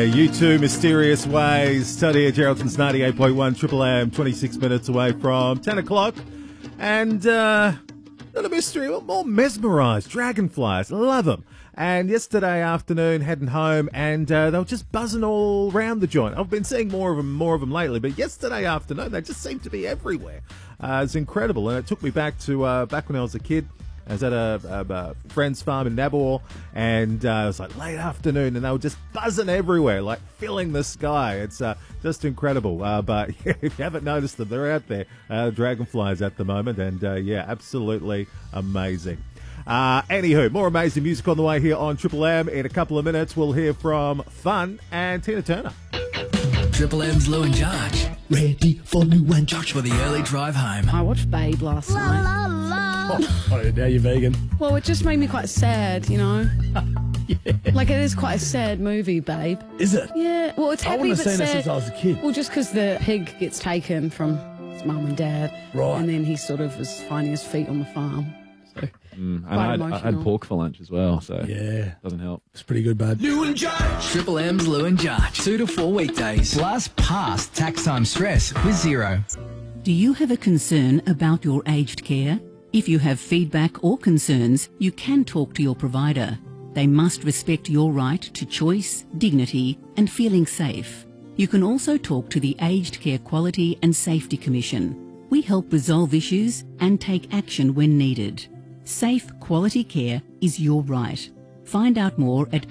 You Two, Mysterious Ways. Todd here, Geraldton's 98.1 Triple M, 26 minutes away from 10 o'clock. And, not a mystery, more mesmerised. Dragonflies, love them. And yesterday afternoon, heading home, and they were just buzzing all around the joint. I've been seeing more of them lately, but yesterday afternoon, they just seemed to be everywhere. It's incredible, and it took me back to back when I was a kid. I was at a friend's farm in Nabor, and it was like late afternoon, and they were just buzzing everywhere, like filling the sky. It's just incredible. But yeah, if you haven't noticed them, they're out there, dragonflies at the moment, and yeah, absolutely amazing. Anywho, more amazing music on the way here on Triple M. In a couple of minutes, we'll hear from Fun and Tina Turner. Triple M's Lou and Josh. Ready for Lou and Josh for the early drive home. I watched Babe last night. Oh, now you're vegan. Well, it just made me quite sad, you know? Yeah. Like, it is quite a sad movie, Babe. Is it? Yeah. Well, it's I happy wouldn't but have seen sad. it since I was a kid. Well, just because the pig gets taken from his mum and dad. Right. And then he sort of was finding his feet on the farm. So, And I had pork for lunch as well, so Yeah. doesn't help. It's pretty good, bud. Lou and Josh. Triple M's Lou and Josh. 2 to 4 weekdays. Plus past tax time stress with Zero. Do you have a concern about your aged care? If you have feedback or concerns, you can talk to your provider. They must respect your right to choice, dignity, and feeling safe. You can also talk to the Aged Care Quality and Safety Commission. We help resolve issues and take action when needed. Safe, quality care is your right. Find out more at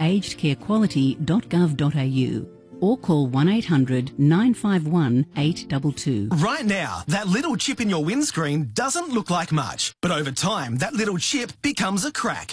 agedcarequality.gov.au or call 1800 951 822. Right now, that little chip in your windscreen doesn't look like much, but over time, that little chip becomes a crack.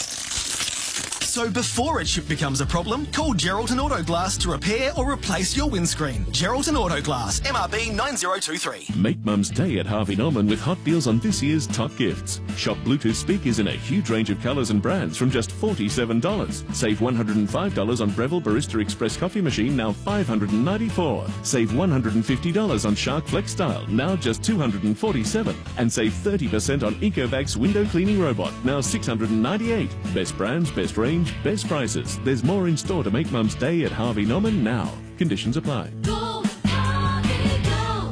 So before a chip becomes a problem, call Geraldton Auto Glass to repair or replace your windscreen. Geraldton Auto Glass, MRB 9023. Make Mum's Day at Harvey Norman with hot deals on this year's top gifts. Shop Bluetooth speakers in a huge range of colours and brands from just $47. Save $105 on Breville Barista Express coffee machine, now $594. Save $150 on Shark Flex Style, now just $247. And save 30% on Ecovacs window cleaning robot, now $698. Best brands, best range, best prices. There's more in store to make Mum's Day at Harvey Norman now. Conditions apply. Go, Harvey, go.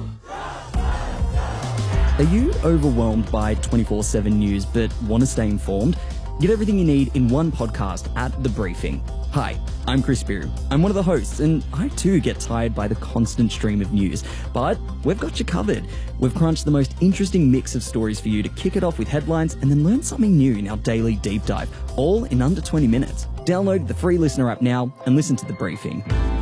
Are you overwhelmed by 24/7 news but want to stay informed? Get everything you need in one podcast at The Briefing. Hi, I'm Chris Beru. I'm one of the hosts, and I too get tired by the constant stream of news. But we've got you covered. We've crunched the most interesting mix of stories for you to kick it off with headlines and then learn something new in our daily deep dive, all in under 20 minutes. Download the free Listener app now and listen to The Briefing.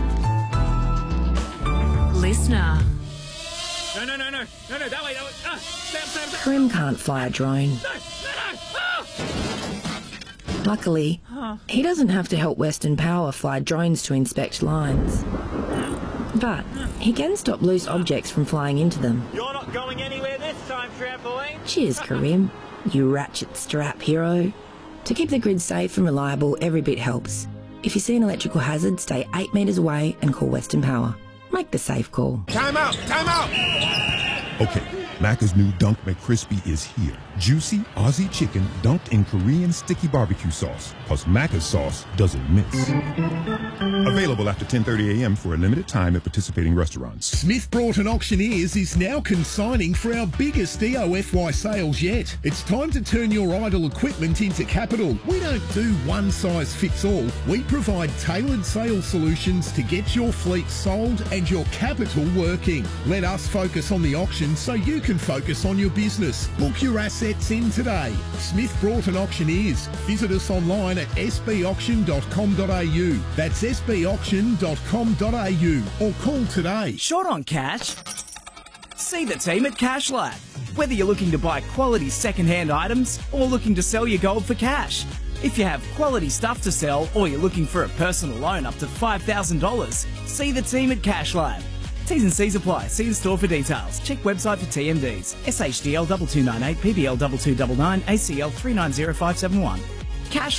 Listener. No, that way. Sam. Karim can't fly a drone. No. Luckily, he doesn't have to help Western Power fly drones to inspect lines. But he can stop loose objects from flying into them. You're not going anywhere this time, trampoline. Cheers, Karim, you ratchet strap hero. To keep the grid safe and reliable, every bit helps. If you see an electrical hazard, stay 8 metres away and call Western Power. Make the safe call. Time out! Okay, Macca's new Dunk McCrispy is here. Juicy Aussie chicken dunked in Korean sticky barbecue sauce. Plus Macca's sauce doesn't miss. Available after 10:30 a.m. for a limited time at participating restaurants. Smith Broughton Auctioneers is now consigning for our biggest EOFY sales yet. It's time to turn your idle equipment into capital. We don't do one size fits all. We provide tailored sales solutions to get your fleet sold and your capital working. Let us focus on the auction so you can focus on your business. Book your assets in today. Smith Broughton Auctioneers. Visit us online at sbauction.com.au. That's sbauction.com.au or call today. Short on cash? See the team at Cash Lab. Whether you're looking to buy quality second-hand items or looking to sell your gold for cash. If you have quality stuff to sell or you're looking for a personal loan up to $5,000, see the team at Cash Lab. T's and C's apply. See the store for details. Check website for TMDs. SHDL 2298, PBL 2299, ACL 390571. Cash